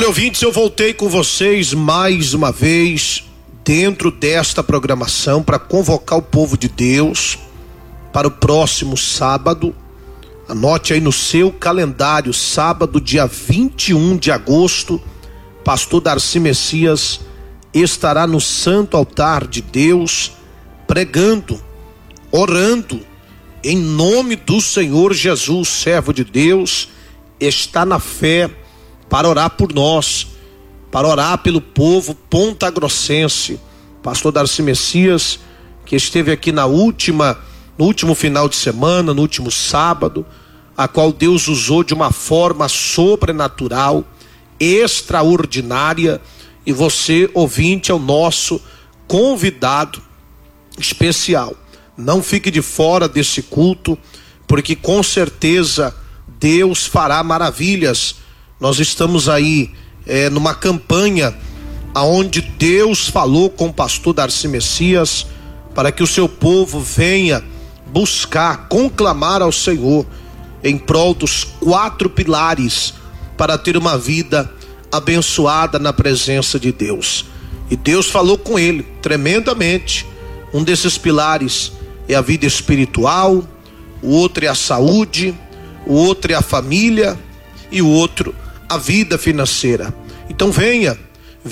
Olha, ouvintes, eu voltei com vocês mais uma vez dentro desta programação para convocar o povo de Deus para o próximo sábado. Anote aí no seu calendário, sábado, dia 21 de agosto, pastor Darcy Messias estará no santo altar de Deus, pregando, orando, em nome do Senhor Jesus. Servo de Deus está na fé para orar por nós, para orar pelo povo pontagrossense. Pastor Darcy Messias, que esteve aqui no último final de semana, no último sábado, a qual Deus usou de uma forma sobrenatural, extraordinária, e você, ouvinte, é o nosso convidado especial. Não fique de fora desse culto, porque com certeza Deus fará maravilhas. Nós estamos aí numa campanha aonde Deus falou com o pastor Darcy Messias para que o seu povo venha buscar, conclamar ao Senhor em prol dos 4 pilares para ter uma vida abençoada na presença de Deus. E Deus falou com ele tremendamente. Um desses pilares é a vida espiritual, o outro é a saúde, o outro é a família e o outro a vida financeira. Então venha